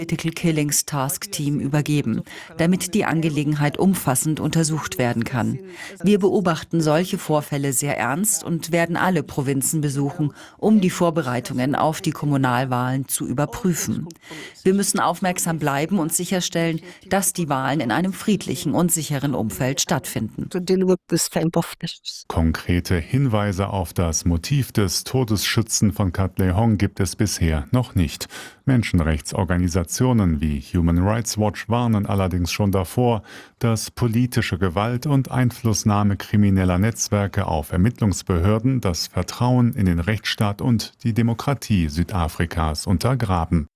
Political Killings Task Team übergeben, damit die Angelegenheit umfassend untersucht werden kann. Wir beobachten solche Vorfälle sehr ernst und werden alle Provinzen besuchen, um die Vorbereitungen auf die Kommunalwahlen zu überprüfen. Wir müssen aufmerksam bleiben und sicherstellen, dass die Wahlen in einem friedlichen und sicheren Umfeld stattfinden. Konkrete Hinweise auf das Motiv des Todesschützen von Cat Ley Hong gibt es bisher noch nicht. Menschenrechtsorganisationen wie Human Rights Watch warnen allerdings schon davor, dass politische Gewalt und Einflussnahme krimineller Netzwerke auf Ermittlungsbehörden das Vertrauen in den Rechtsstaat und die Demokratie Südafrikas untergraben.